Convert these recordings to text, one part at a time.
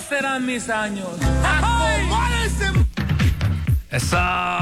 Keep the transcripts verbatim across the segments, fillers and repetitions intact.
serán mis años. ¡Acomódense! ¡Eso!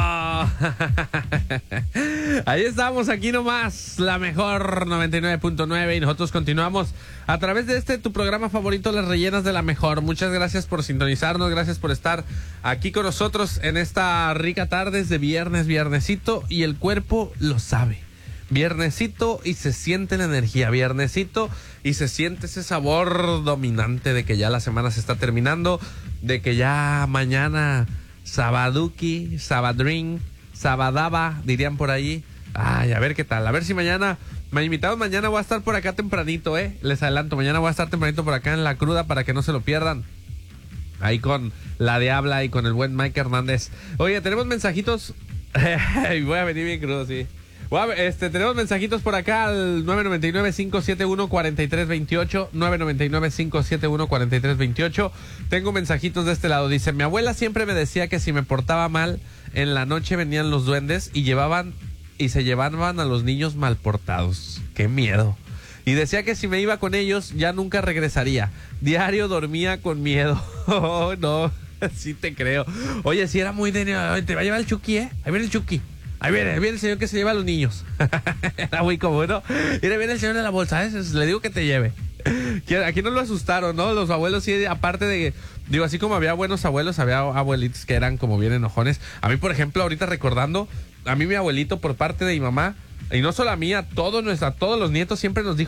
Ahí estamos, aquí nomás, la mejor noventa y nueve punto nueve, y nosotros continuamos a través de este, tu programa favorito, Las Rellenas de la Mejor. Muchas gracias por sintonizarnos, gracias por estar aquí con nosotros en esta rica tarde de viernes, viernesito, y el cuerpo lo sabe. Viernesito y se siente la energía, viernesito y se siente ese sabor dominante de que ya la semana se está terminando, de que ya mañana sabaduki, sabadrin, sabadaba, dirían por ahí. Ay, a ver qué tal, a ver si mañana, me invitaron, mañana voy a estar por acá tempranito, eh, les adelanto, mañana voy a estar tempranito por acá en La Cruda para que no se lo pierdan. Ahí con la Diabla y con el buen Mike Hernández. Oye, tenemos mensajitos. Voy a venir bien crudo, sí. Este, tenemos mensajitos por acá al nueve nueve nueve, cinco siete uno, cuatro tres dos ocho, nueve nueve nueve, cinco siete uno, cuatro tres dos ocho. Tengo mensajitos de este lado. Dice, mi abuela siempre me decía que si me portaba mal, en la noche venían los duendes y llevaban y se llevaban a los niños mal portados. ¡Qué miedo! Y decía que si me iba con ellos, ya nunca regresaría. Diario dormía con miedo. Oh, no, sí te creo. Oye, si era muy de... Te va a llevar el Chucky, ¿eh? Ahí viene el Chucky. Ahí viene, ahí viene el señor que se lleva a los niños. Era muy común, ¿no? Mira, viene el señor de la bolsa, ¿eh? Le digo que te lleve. Aquí no lo asustaron, ¿no? Los abuelos sí, aparte de... Digo, así como había buenos abuelos, había abuelitos que eran como bien enojones. A mí, por ejemplo, ahorita recordando, a mí mi abuelito por parte de mi mamá, y no solo a mí, a todos, nuestra, a todos los nietos siempre nos dijo